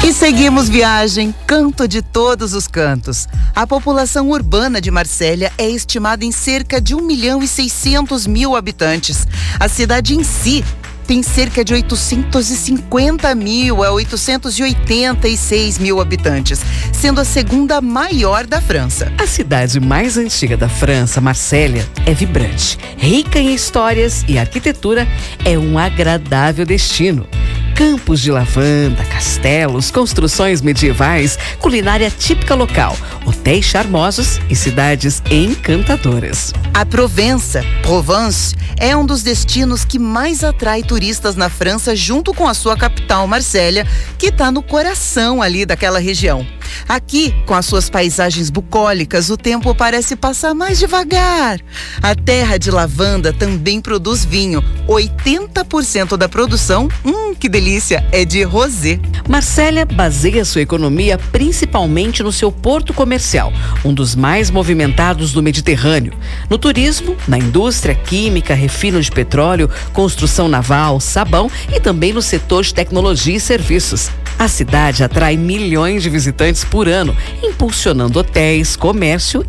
E seguimos viagem, canto de todos os cantos. A população urbana de Marsella é estimada em cerca de 1.600.000 habitantes. A cidade em si tem cerca de 850.000 a 886.000 habitantes, sendo a segunda maior da França. A cidade mais antiga da França, Marsella, é vibrante, rica em histórias e arquitetura, é um agradável destino. Campos de lavanda, castelos, construções medievais, culinária típica local, hotéis charmosos e cidades encantadoras. A Provença, Provence, é um dos destinos que mais atrai turistas na França, junto com a sua capital, Marsella, que está no coração ali daquela região. Aqui, com as suas paisagens bucólicas, o tempo parece passar mais devagar. A terra de lavanda também produz vinho. 80% da produção, que delícia, é de rosé. Marsella baseia sua economia principalmente no seu porto comercial, um dos mais movimentados do Mediterrâneo. No turismo, na indústria química, refino de petróleo, construção naval, sabão e também no setor de tecnologia e serviços. A cidade atrai milhões de visitantes por ano, impulsionando hotéis, comércio